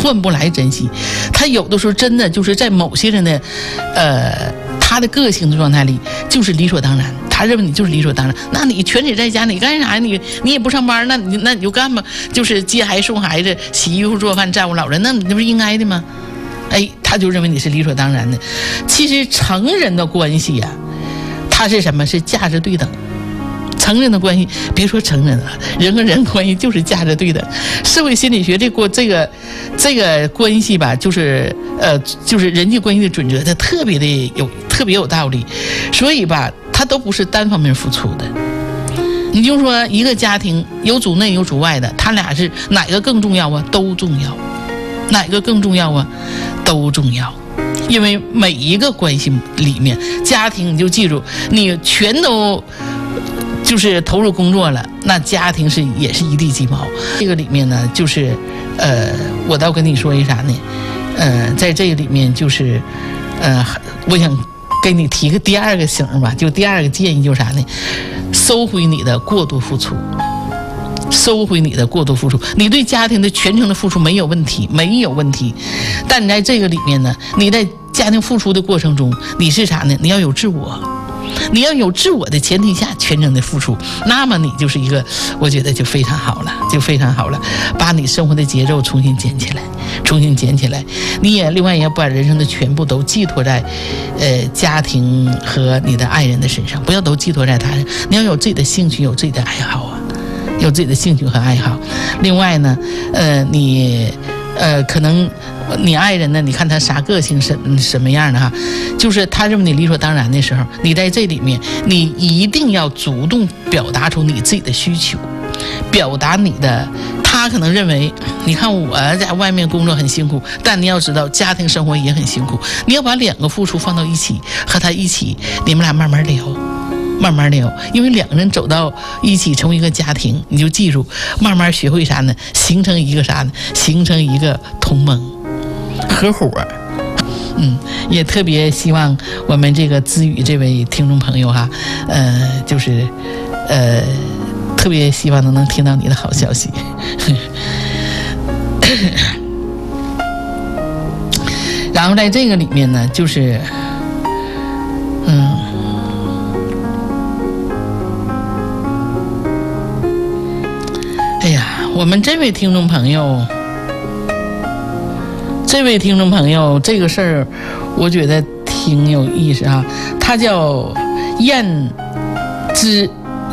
换不来珍惜。他有的时候真的就是在某些人的他的个性的状态里就是理所当然，他认为你就是理所当然。那你全职在家你干啥呀？你也不上班，那你就干吧，就是接孩子送孩子洗衣服做饭照顾老人，那你这不是应该的吗？他就认为你是理所当然的。其实成人的关系呀，它是什么？是价值对等。成人的关系，别说成人了，人和人关系就是价值对等。社会心理学这个关系吧，就是人际关系的准则，它特别有道理。所以吧，它都不是单方面付出的。你就说一个家庭有主内有主外的，他俩是哪个更重要啊？都重要。哪个更重要啊？都重要。因为每一个关系里面，家庭你就记住，你全都就是投入工作了，那家庭也是一地鸡毛。这个里面呢，就是我倒跟你说一啥呢？在这个里面就是我想给你提个第二个醒吧，就第二个建议就是啥呢？收回你的过度付出。收回你的过度付出，你对家庭的全程的付出没有问题，但你在这个里面呢，你在家庭付出的过程中，你是啥呢？你要有自我，你要有自我的前提下全程的付出，那么你就是一个，我觉得就非常好了，把你生活的节奏重新捡起来，你也另外也要把人生的全部都寄托在家庭和你的爱人的身上，不要都寄托在他人，你要有自己的兴趣，有自己的爱好啊。有自己的兴趣和爱好。另外呢，你可能你爱人呢，你看他啥个性什么样的哈，就是他认为你理所当然的时候，你在这里面你一定要主动表达出你自己的需求，表达你的。他可能认为，你看我在外面工作很辛苦，但你要知道家庭生活也很辛苦，你要把两个付出放到一起，和他一起，你们俩慢慢聊，因为两个人走到一起成为一个家庭，你就记住，慢慢学会啥呢？形成一个啥呢？形成一个同盟合伙。也特别希望我们这个知语这位听众朋友哈，就是特别希望能听到你的好消息。然后在这个里面呢，就是我们这位听众朋友，这个事儿，我觉得挺有意思啊。他叫燕之，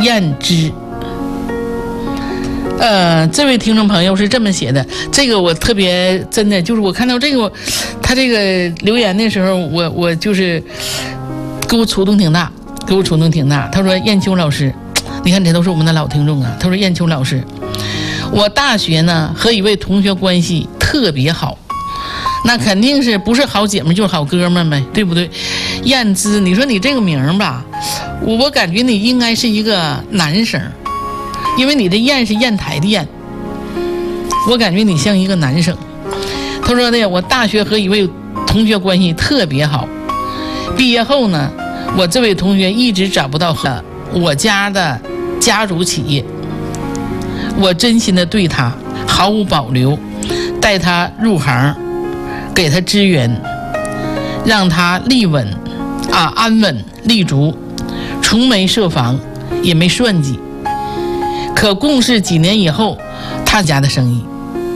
这位听众朋友是这么写的，这个我特别真的就是我看到这个他这个留言的时候，我就是给我触动挺大。他说燕秋老师，你看这都是我们的老听众啊。他说燕秋老师，我大学呢和一位同学关系特别好，那肯定是不是好姐妹就是好哥们呗，对不对？燕之，你说你这个名吧，我感觉你应该是一个男生，因为你的燕是砚台的砚，我感觉你像一个男生。他说的，我大学和一位同学关系特别好，毕业后呢，我这位同学一直找不到我家的家族企业，我真心的对他毫无保留，带他入行，给他资源，让他安稳立足，从没设防，也没算计。可共事几年以后，他家的生意，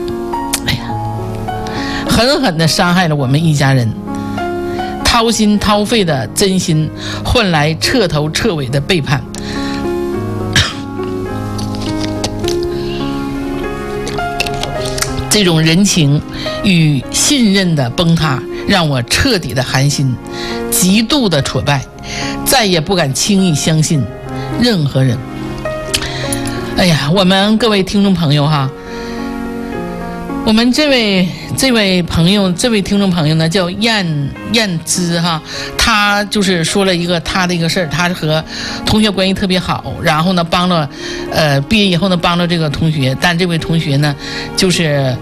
狠狠地伤害了我们一家人，掏心掏肺的真心换来彻头彻尾的背叛。这种人情与信任的崩塌，让我彻底的寒心，极度的挫败，再也不敢轻易相信任何人。我们各位听众朋友哈，我们这位听众朋友呢叫燕之哈，他就是说了一个他的一个事儿，他和同学关系特别好，然后呢帮了毕业以后呢帮了这个同学，但这位同学呢就是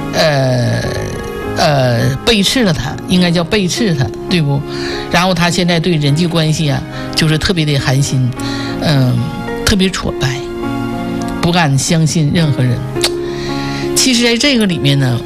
背刺了他，应该叫背刺他，对不？然后他现在对人际关系啊就是特别的寒心，特别挫败，不敢相信任何人。其实在这个里面呢，